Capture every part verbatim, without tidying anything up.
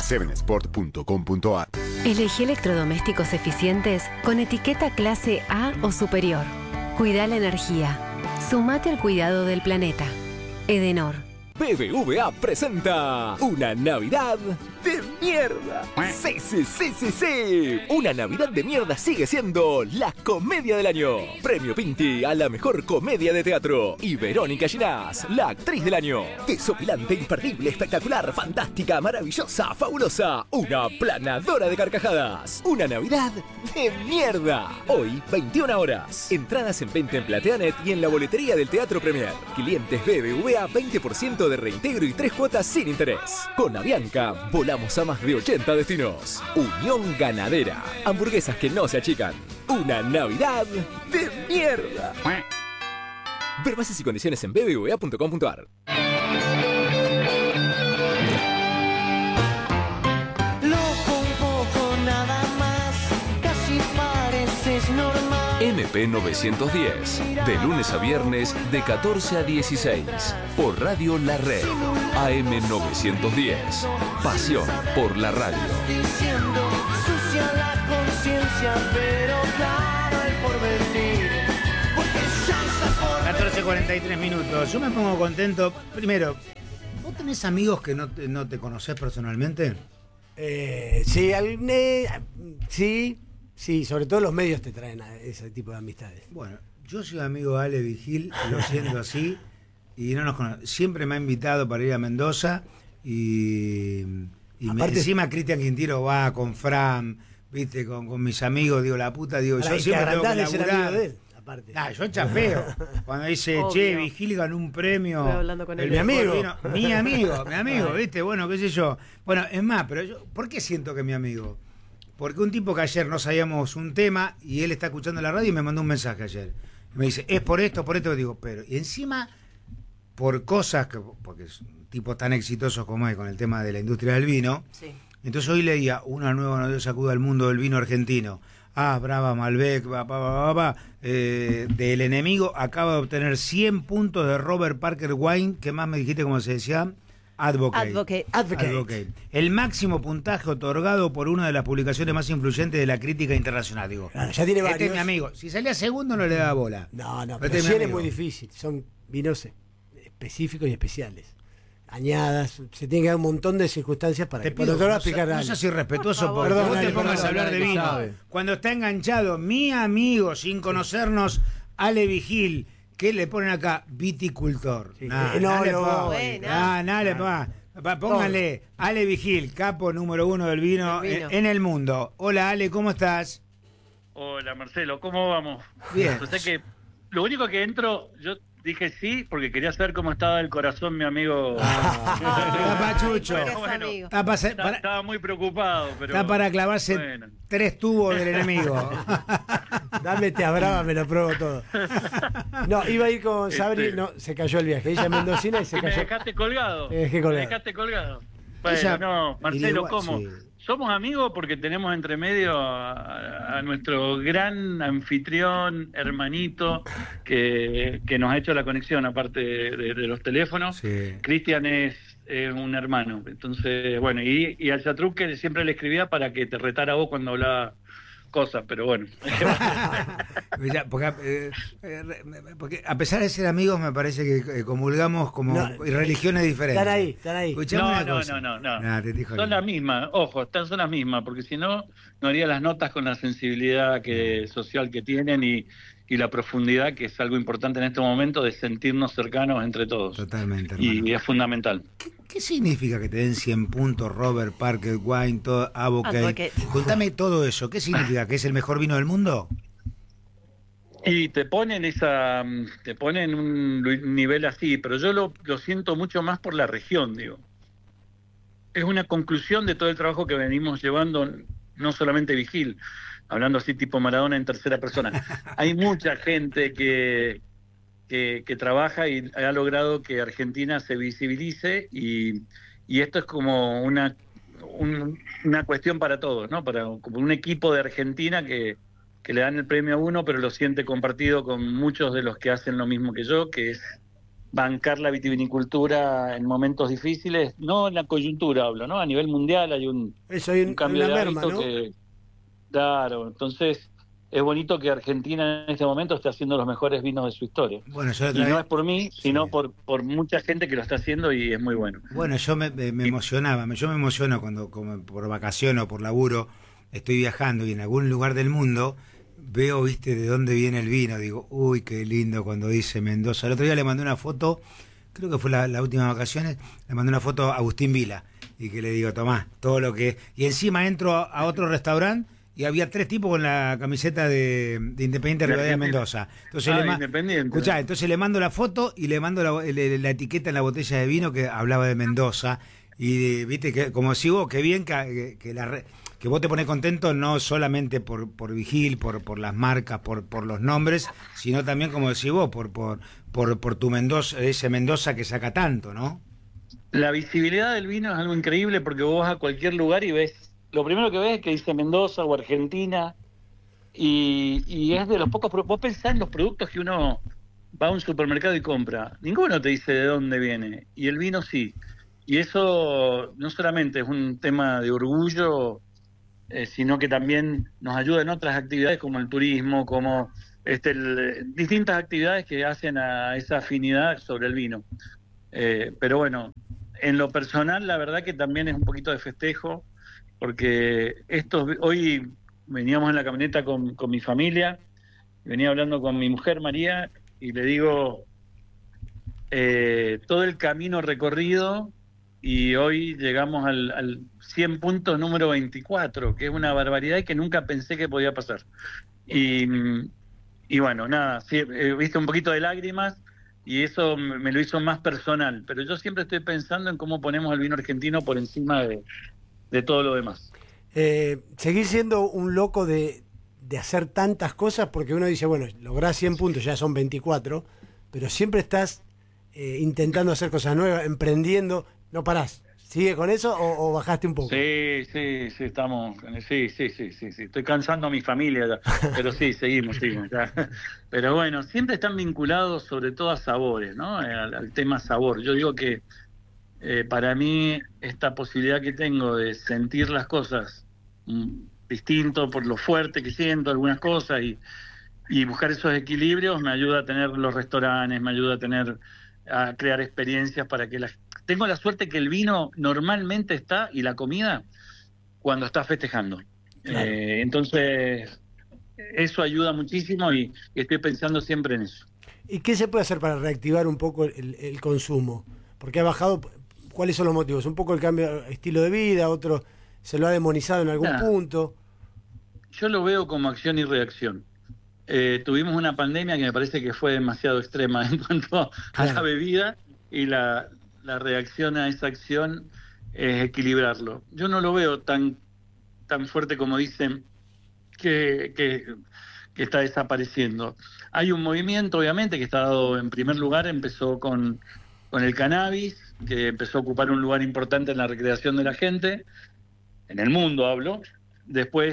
siete sport punto com punto a r. Elegí electrodomésticos eficientes con etiqueta clase A o superior. Cuida la energía. Sumate al cuidado del planeta. Edenor. B B V A presenta una Navidad de mierda. Sí, sí, sí, sí, sí. Una Navidad de mierda sigue siendo la comedia del año. Premio Pinti a la mejor comedia de teatro. Y Verónica Ginás, la actriz del año. Desopilante, imperdible, espectacular, fantástica, maravillosa, fabulosa. Una planadora de carcajadas. Una Navidad de mierda. Hoy, veintiuna horas. Entradas en venta en Plateanet y en la boletería del Teatro Premier. Clientes B B V A, veinte por ciento de reintegro y tres cuotas sin interés. Con Avianca, volamos a más de ochenta destinos. Unión Ganadera. Hamburguesas que no se achican. Una Navidad de mierda. Ver bases y condiciones en b b v a punto com punto a r. Loco un poco nada más, casi pareces normal. M P novecientos diez, de lunes a viernes de catorce a dieciséis, por Radio La Red, A M novecientos diez, pasión por la radio. Diciendo, sucia la conciencia, pero claro el porvenir, porque ya está por catorce cuarenta y tres minutos. Yo me pongo contento. Primero, ¿vos tenés amigos que no te, no te conocés personalmente? Eh, sí, al, eh, sí, sí, sobre todo los medios te traen a ese tipo de amistades. Bueno, yo soy amigo de Ale Vigil, lo siento así, y no nos conozco. Siempre me ha invitado para ir a Mendoza y, y me, encima Cristian Quintero va con Fran, viste, con, con mis amigos, digo, la puta, digo, Ahora, yo siempre tengo que de ser amigo laburar. de él, aparte. Nah, yo chapeo. Cuando dice, Obvio. che, Vigil ganó un premio. Estoy hablando con él. el Mi mejor amigo. vino- mi amigo, mi amigo, viste, bueno, qué sé yo. Bueno, es más, pero yo, ¿por qué siento que es mi amigo? Porque un tipo que ayer no sabíamos un tema y él está escuchando la radio y me mandó un mensaje ayer. Y me dice, es por esto, por esto, digo, pero, y encima, por cosas que, porque es un tipo tan exitoso como es con el tema de la industria del vino, Sí. entonces hoy leía una nueva noticia sacuda al mundo del vino argentino. Ah, brava, Malbec, va, va, va, va, va, eh, del enemigo acaba de obtener cien puntos de Robert Parker Wine, que más me dijiste como se decía, Advocate. Advocate. Advocate. Advocate. El máximo puntaje otorgado por una de las publicaciones más influyentes de la crítica internacional, digo. Claro, ya tiene Este varios. es mi amigo. Si salía segundo no le daba bola. No, no, Pero pero este es mi cien es amigo. muy difícil. Son vinos específicos y especiales. Añadas, se tiene que dar un montón de circunstancias para Te que. pido, Bueno, te voy a no, explicar no algo. seas irrespetuoso Por porque favor. vos te Perdón, pongas a perdón, hablar de que vino. sabe. Cuando está enganchado mi amigo, sin conocernos, Ale Vigil, ¿qué le ponen acá? Viticultor. Sí. Nah, Eh, no, nah, le no, pongan. bueno. Nah, nah, le pongan. Pa- Pónganle Ale Vigil, capo número uno del vino, Del vino. En, en el mundo. Hola Ale, ¿cómo estás? Hola Marcelo, ¿cómo vamos? Bien. O sea que lo único que entro, yo dije sí porque quería saber cómo estaba el corazón mi amigo. Está pachucho. porque es Bueno, amigo. Está, pa- Estaba, para, estaba muy preocupado, pero está para clavarse bueno. tres tubos del enemigo. Dame te abrava, me lo pruebo todo. No, iba a ir con Sabri, Este. no, se cayó el viaje. Ella es mendocina y se Y me cayó. dejaste colgado. Me dejé colgado. Me dejaste colgado. Bueno, Ella- no, Marcelo, igual, ¿cómo? sí. Somos amigos porque tenemos entre medio a, a nuestro gran anfitrión, hermanito, que, que nos ha hecho la conexión, aparte de, de- de los teléfonos. Sí. Cristian es eh, un hermano. Entonces, bueno, y, y al Chatruc que siempre le escribía para que te retara vos cuando hablaba cosas, pero bueno. Ya, porque, eh, eh, porque a pesar de ser amigos, me parece que eh, comulgamos como No, religiones diferentes. Están ahí, están ahí. Escuchame No, una no, cosa. no, no, no. Nah, te estoy jodiendo. Son las mismas, ojo, están son las mismas, porque si no, no haría las notas con la sensibilidad que, social que tienen y, y la profundidad, que es algo importante en este momento, de sentirnos cercanos entre todos. Totalmente, hermano. Y es fundamental. ¿Qué, qué significa que te den cien puntos Robert Parker Wine, todo, Advocate? Advocate. Contame todo eso. ¿Qué significa? ¿Que es el mejor vino del mundo? Y te ponen esa, te ponen un lu- nivel así, pero yo lo, lo siento mucho más por la región, digo. Es una conclusión de todo el trabajo que venimos llevando, no solamente Vigil, hablando así tipo Maradona en tercera persona. Hay mucha gente que, que, que trabaja y ha logrado que Argentina se visibilice y, y esto es como una, un- una cuestión para todos, ¿no? Para como un equipo de Argentina que que le dan el premio a uno, pero lo siente compartido con muchos de los que hacen lo mismo que yo, que es bancar la vitivinicultura en momentos difíciles, no en la coyuntura hablo, ¿no? A nivel mundial hay un, Eso hay un, un cambio una de merma, hábito ¿no? que, claro, entonces es bonito que Argentina en este momento esté haciendo los mejores vinos de su historia. Bueno, yo la Y otra no vez- es por mí, Sí. sino por, por mucha gente que lo está haciendo y es muy bueno. Bueno, yo me, me- me emocionaba, me- yo me emociono cuando como por vacación o por laburo estoy viajando y en algún lugar del mundo veo, viste, de dónde viene el vino. Digo, uy, qué lindo cuando dice Mendoza. El otro día le mandé una foto, creo que fue la, la última vacaciones, le mandé una foto a Agustín Vila y que le digo, tomá, todo lo que... Y encima entro a, a otro restaurante y había tres tipos con la camiseta de, de Independiente De Rivadavia de Argentina. Mendoza. Entonces Ah, le ma- Independiente. Escuchá, entonces le mando la foto y le mando la, le- la etiqueta en la botella de vino que hablaba de Mendoza. Y viste que, como decís vos, qué bien que, que, la re- que vos te pones contento no solamente por, por Vigil, por, por las marcas, por, por los nombres, sino también, como decís vos, por, por, por, por tu Mendoza, ese Mendoza que saca tanto, ¿no? La visibilidad del vino es algo increíble porque vos vas a cualquier lugar y ves, lo primero que ves es que dice Mendoza o Argentina, y, y es de los pocos, pro- vos pensás en los productos que uno va a un supermercado y compra, ninguno te dice de dónde viene, y el vino sí, y eso no solamente es un tema de orgullo, eh, sino que también nos ayuda en otras actividades como el turismo, como este, el- distintas actividades que hacen a esa afinidad sobre el vino. Eh, pero bueno, en lo personal la verdad que también es un poquito de festejo, porque estos, hoy veníamos en la camioneta con, con mi familia, venía hablando con mi mujer María y le digo eh, todo el camino recorrido y hoy llegamos al, al cien puntos número veinticuatro, que es una barbaridad y que nunca pensé que podía pasar. Y, y bueno, nada, sí, he visto un poquito de lágrimas y eso me me lo hizo más personal, pero yo siempre estoy pensando en cómo ponemos el vino argentino por encima de, de todo lo demás. Eh, seguís siendo un loco de, de hacer tantas cosas porque uno dice, bueno, lográs cien puntos, ya son veinticuatro, pero siempre estás eh, intentando hacer cosas nuevas, emprendiendo, no parás. ¿Sigue con eso o, o bajaste un poco? Sí, sí, sí, estamos, sí, sí, sí, sí, sí, estoy cansando a mi familia ya, pero sí, seguimos, seguimos. Ya. Pero bueno, siempre están vinculados sobre todo a sabores, ¿no? Eh, Al, al tema sabor. Yo digo que eh, para mí esta posibilidad que tengo de sentir las cosas mm, distinto por lo fuerte que siento algunas cosas y, y buscar esos equilibrios me ayuda a tener los restaurantes, me ayuda a tener, a crear experiencias para que las... Tengo la suerte que el vino normalmente está, y la comida, cuando estás festejando. Claro. Eh, entonces, eso ayuda muchísimo y, y estoy pensando siempre en eso. ¿Y qué se puede hacer para reactivar un poco el, el consumo? Porque ha bajado, ¿cuáles son los motivos? Un poco el cambio de estilo de vida, otro se lo ha demonizado en algún Nah. punto. Yo lo veo como acción y reacción. Eh, tuvimos una pandemia que me parece que fue demasiado extrema en cuanto a Claro. la bebida y la, la reacción a esa acción es equilibrarlo. Yo no lo veo tan, tan fuerte como dicen que, que, que está desapareciendo. Hay un movimiento, obviamente, que está dado en primer lugar, empezó con, con el cannabis, que empezó a ocupar un lugar importante en la recreación de la gente, en el mundo hablo. Después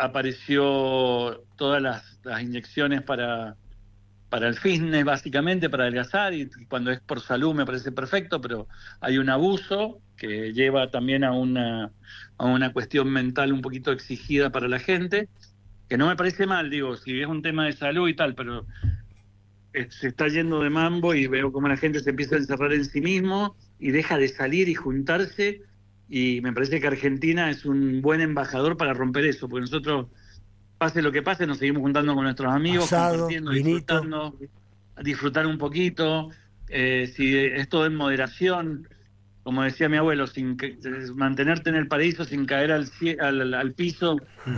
apareció todas las, las inyecciones para, para el fitness, básicamente, para adelgazar, y cuando es por salud me parece perfecto, pero hay un abuso que lleva también a una, a una cuestión mental un poquito exigida para la gente, que no me parece mal, digo, si es un tema de salud y tal, pero eh, se está yendo de mambo y veo cómo la gente se empieza a encerrar en sí mismo y deja de salir y juntarse, y me parece que Argentina es un buen embajador para romper eso, porque nosotros, pase lo que pase, nos seguimos juntando con nuestros amigos, Asado, compartiendo, vinito. disfrutando, disfrutar un poquito, eh, si es todo en moderación, como decía mi abuelo, sin que, mantenerte en el paraíso sin caer al, cie- al, al piso,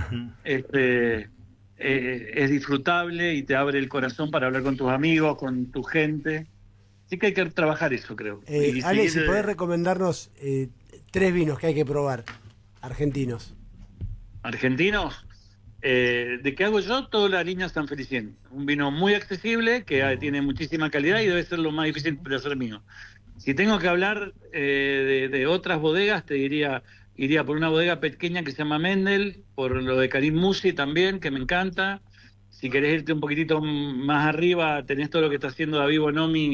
este, eh, es disfrutable y te abre el corazón para hablar con tus amigos, con tu gente. Así que hay que trabajar eso, creo. Eh, Y Ale, si seguir, podés eh, recomendarnos eh, tres vinos que hay que probar, argentinos. argentinos, eh, ¿de qué hago yo? Toda la línea San Felicien. Un vino muy accesible, que eh, tiene muchísima calidad y debe ser lo más difícil de hacer mío. Si tengo que hablar eh, de, de otras bodegas, te diría, iría por una bodega pequeña que se llama Mendel, por lo de Karim Musi también, que me encanta. Si querés irte un poquitito más arriba, tenés todo lo que está haciendo David Bonomi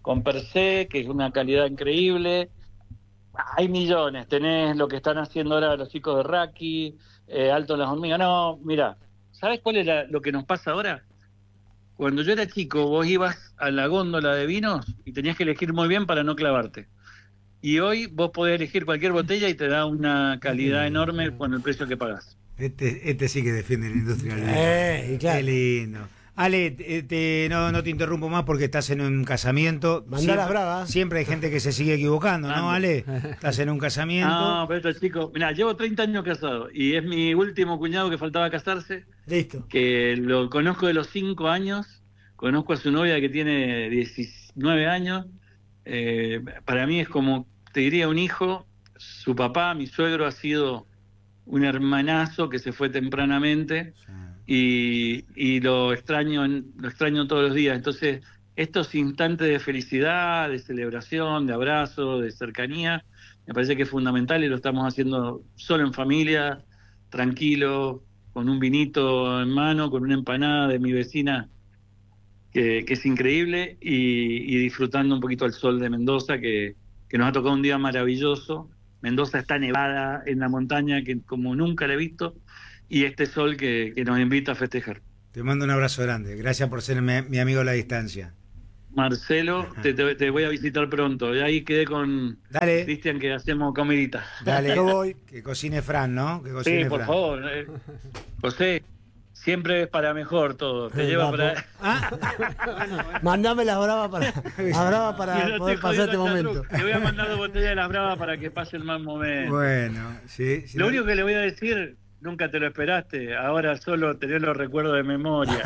con per se, que es una calidad increíble. Hay millones, tenés lo que están haciendo ahora los chicos de Raki, eh, Alto en las Hormigas. No, mira, ¿sabes cuál es la, lo que nos pasa ahora? Cuando yo era chico, vos ibas a la góndola de vinos y tenías que elegir muy bien para no clavarte. Y hoy vos podés elegir cualquier botella y te da una calidad enorme con el precio que pagás. Este, este sí que defiende la industria del vino. Eh, claro. Qué lindo. Ale, te, te- no, no te interrumpo más porque estás en un casamiento. Mandá Siempre- las bravas. Siempre hay gente que se sigue equivocando, ¿no, Ale? Estás en un casamiento. No, pero estos chicos, mirá, llevo treinta años casado y es mi último cuñado que faltaba casarse, Listo. que lo conozco de los cinco años, conozco a su novia que tiene diecinueve años, eh, para mí es como, te diría, un hijo. Su papá, mi suegro, ha sido un hermanazo que se fue tempranamente y, y lo extraño en- lo extraño todos los días. Entonces, estos instantes de felicidad, de celebración, de abrazo, de cercanía, me parece que es fundamental y lo estamos haciendo solo en familia, tranquilo, con un vinito en mano, con una empanada de mi vecina que, que es increíble y, y disfrutando un poquito el sol de Mendoza, que, que nos ha tocado un día maravilloso. Mendoza está nevada en la montaña que como nunca la he visto, y este sol que, que nos invita a festejar. Te mando un abrazo grande. Gracias por ser mi, mi amigo a la distancia. Marcelo, te, te- te voy a visitar pronto. Y ahí quedé con Dale. Cristian que hacemos comidita. Dale, Yo voy. que cocine Fran, ¿no? Que cocine Sí, por Fran. favor. eh. José, siempre es para mejor todo. Te lleva Vamos. para... Ah, Mandame las bravas para, las bravas para Yo no poder te pasar este jodí, momento. Te voy a mandar dos botellas de las bravas para que pase el mal momento. bueno, sí. sí, Lo no- único que le voy a decir, nunca te lo esperaste, ahora solo tenés los recuerdos de memoria.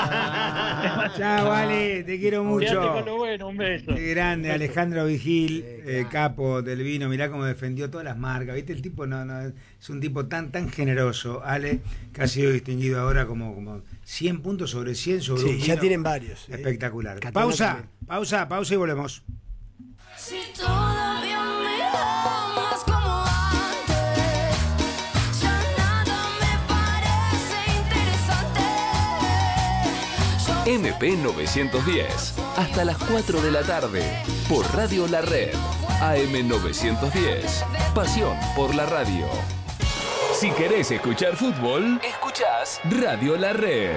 Chao, Ale, te quiero Quédate con mucho. lo bueno, un beso. Qué grande, Alejandro Vigil, eh, capo del vino. Mirá cómo defendió todas las marcas. ¿Viste? El tipo no, no, es un tipo tan tan generoso, Ale, que ha sido distinguido ahora como, como cien puntos sobre cien sobre un Sí, ya vino tienen varios. eh. espectacular. Catana Pausa, también. pausa, pausa y volvemos. Si todavía me amas como antes, ya nada me parece interesante. Yo M P novecientos diez, hasta las cuatro de la tarde, por Radio La Red, A M novecientos diez, pasión por la radio. Si querés escuchar fútbol, escuchás Radio La Red.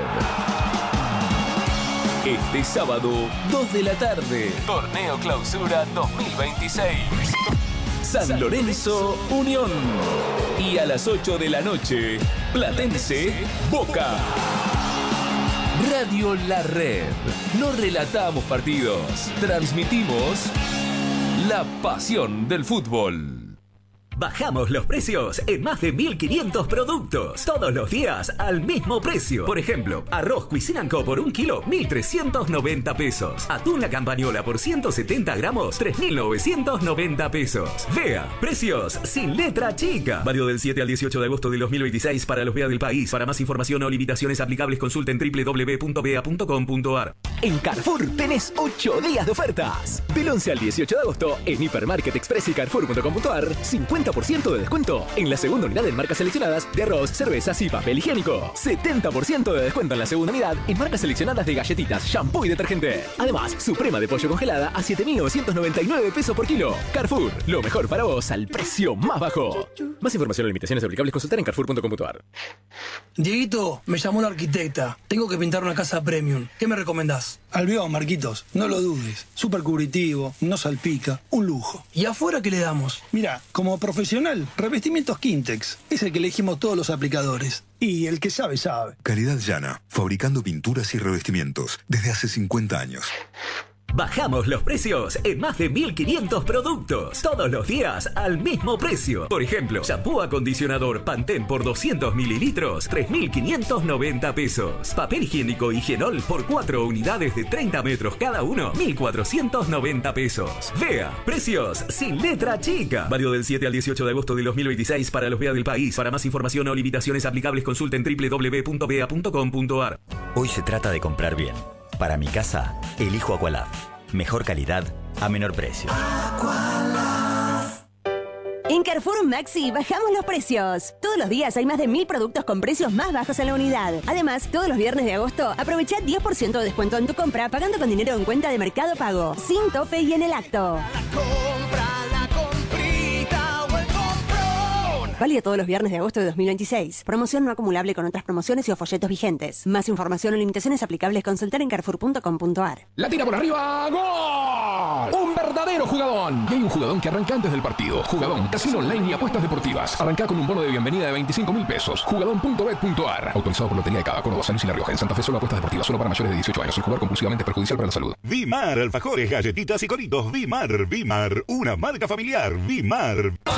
Este sábado, dos de la tarde, Torneo Clausura dos mil veintiséis. San Lorenzo, Unión. Y a las ocho de la noche, Platense, Boca. Radio La Red. No relatamos partidos, transmitimos la pasión del fútbol. Bajamos los precios en más de mil quinientos productos. Todos los días al mismo precio. Por ejemplo, arroz Cuisinanco por un kilo, mil trescientos noventa pesos. Atún La Campañola por ciento setenta gramos, tres mil novecientos noventa pesos. Vea, precios sin letra chica. Válido del siete al dieciocho de agosto de dos mil veintiséis para los B E A del país. Para más información o limitaciones aplicables, consulten doble u doble u doble u punto bea punto com punto ar. En Carrefour tenés ocho días de ofertas. Del once al dieciocho de agosto, en Hipermarket Express y Carrefour punto com punto ar, cincuenta por ciento de descuento en la segunda unidad en marcas seleccionadas de arroz, cervezas y papel higiénico. setenta por ciento de descuento en la segunda unidad en marcas seleccionadas de galletitas, shampoo y detergente. Además, suprema de pollo congelada a siete mil novecientos noventa y nueve pesos por kilo. Carrefour, lo mejor para vos al precio más bajo. Más información o limitaciones aplicables, consultar en carrefour punto com punto ar. Dieguito, me llamó la arquitecta. Tengo que pintar una casa premium. ¿Qué me recomendás? Albión, Marquitos, no lo dudes. Súper cubritivo, no salpica, un lujo. ¿Y afuera qué le damos? Mira, como profesional, revestimientos Quintex. Es el que elegimos todos los aplicadores. Y el que sabe, sabe. Calidad Llana, fabricando pinturas y revestimientos desde hace cincuenta años. Bajamos los precios en más de mil quinientos productos. Todos los días al mismo precio. Por ejemplo, shampoo acondicionador Pantene por doscientos mililitros, tres mil quinientos noventa pesos. Papel higiénico Higienol por cuatro unidades de treinta metros cada uno, mil cuatrocientos noventa pesos. Vea, precios sin letra chica. Válido del siete al dieciocho de agosto de dos mil veintiséis para los B E A del país. Para más información o limitaciones aplicables, consulten doble u doble u doble u punto bea punto com punto ar. Hoy se trata de comprar bien. Para mi casa, elijo Aqualab. Mejor calidad a menor precio. En Carrefour Maxi bajamos los precios. Todos los días hay más de mil productos con precios más bajos en la unidad. Además, todos los viernes de agosto aprovecha diez por ciento de descuento en tu compra pagando con dinero en cuenta de Mercado Pago, sin tope y en el acto. Válido todos los viernes de agosto de dos mil veintiséis. Promoción no acumulable con otras promociones y o folletos vigentes. Más información o limitaciones aplicables consultar en carrefour punto com punto a r. La tira por arriba, ¡gol! Un verdadero jugadón. Y hay un jugadón que arranca antes del partido. Jugadón, casino online y apuestas deportivas. Arranca con un bono de bienvenida de veinticinco mil pesos. Jugadón punto bet punto a r. Autorizado por Lotería de Cava, Córdoba, San Luis y La Rioja. En Santa Fe solo apuestas deportivas, solo para mayores de dieciocho años. El jugar compulsivamente es perjudicial para la salud. Vimar, alfajores, galletitas y coritos. Vimar, Vimar, una marca familiar. Vimar.